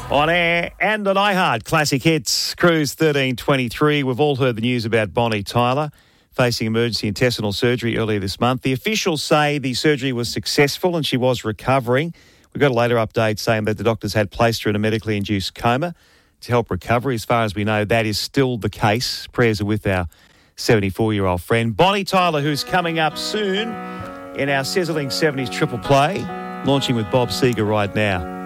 On air and on iHeart, Classic Hits, Cruise 1323. We've all heard the news about Bonnie Tyler facing emergency intestinal surgery earlier this month. The officials say the surgery was successful and she was recovering. We got a later update saying that the doctors had placed her in a medically induced coma to help recovery. As far as we know, that is still the case. Prayers are with our 74-year-old friend. Bonnie Tyler, who's coming up soon in our sizzling 70s triple play, launching with Bob Seger right now.